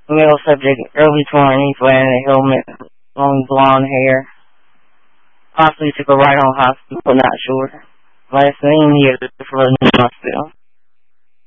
Male subject, early 20s, wearing a helmet, long blonde hair. Possibly took a ride on hospital, but not sure. Last name here for the hospital.